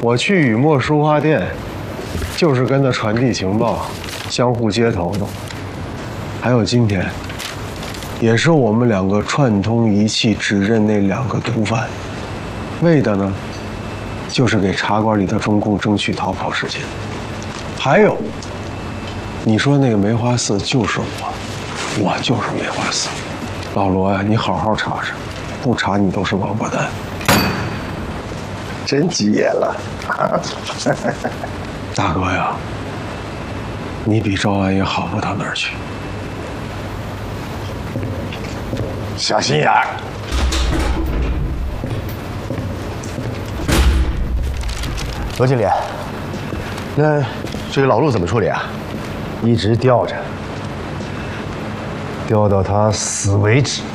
我去雨墨书画店，就是跟他传递情报，相互接头的。还有今天，也是我们两个串通一气，指认那2个毒贩，为的呢，就是给茶馆里的中共争取逃跑时间。还有，你说那个梅花寺就是我就是梅花寺。老罗呀，你好好查查，不查你都是王八蛋。 真急眼了， 大哥呀，你比赵安也好不到哪儿去。 小心眼儿。罗经理，那这个老陆怎么处理啊？ 一直吊着，吊到他死为止。